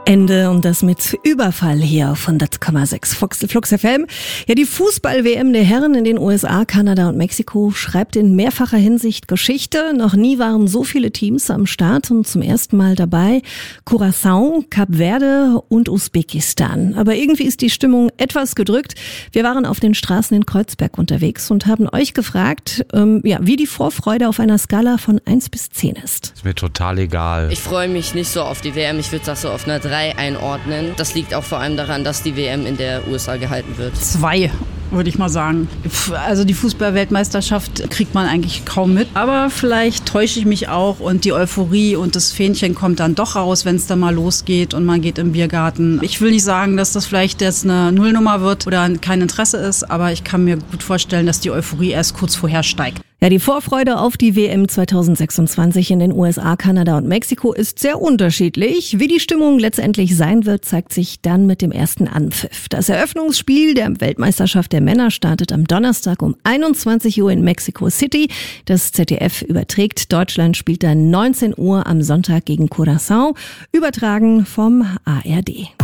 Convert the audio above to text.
Ende und das mit Überfall hier auf 100,6 Flux FM. Ja, die Fußball-WM der Herren in den USA, Kanada und Mexiko schreibt in mehrfacher Hinsicht Geschichte. Noch nie waren so viele Teams am Start und zum ersten Mal dabei Curaçao, Kap Verde und Usbekistan. Aber irgendwie ist die Stimmung etwas gedrückt. Wir waren auf den Straßen in Kreuzberg unterwegs und haben euch gefragt, wie die Vorfreude auf einer Skala von 1 bis 10 ist. Ist mir total egal. Ich freue mich nicht so auf die WM. Ich würde das so auf einer 3 einordnen. Das liegt auch vor allem daran, dass die WM in der USA gehalten wird. 2, würde ich mal sagen. Also die Fußball-Weltmeisterschaft kriegt man eigentlich kaum mit. Aber vielleicht täusche ich mich auch und die Euphorie und das Fähnchen kommt dann doch raus, wenn es dann mal losgeht und man geht im Biergarten. Ich will nicht sagen, dass das vielleicht jetzt eine Nullnummer wird oder kein Interesse ist, aber ich kann mir gut vorstellen, dass die Euphorie erst kurz vorher steigt. Ja, die Vorfreude auf die WM 2026 in den USA, Kanada und Mexiko ist sehr unterschiedlich. Wie die Stimmung letztendlich sein wird, zeigt sich dann mit dem ersten Anpfiff. Das Eröffnungsspiel der Weltmeisterschaft der Männer startet am Donnerstag um 21 Uhr in Mexico City. Das ZDF überträgt. Deutschland spielt dann 19 Uhr am Sonntag gegen Curaçao, übertragen vom ARD.